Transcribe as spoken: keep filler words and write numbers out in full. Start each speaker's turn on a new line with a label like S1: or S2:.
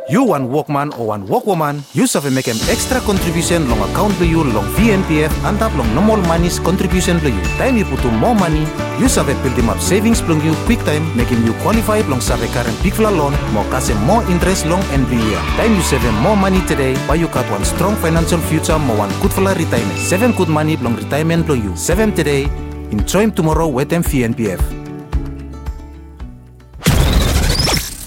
S1: You one workman or one workwoman, you save make an extra contribution long account to you long V N P F and tap long normal money's contribution to you. Time you put to more money, you save build them up savings long you quick time, making you qualified long save current big fla loan, more cash more interest long and be year. Time you save more money today, but you got one strong financial future, more one good fla retirement. Seven good money long retirement to you. Seven today, enjoy tomorrow with them V N P F.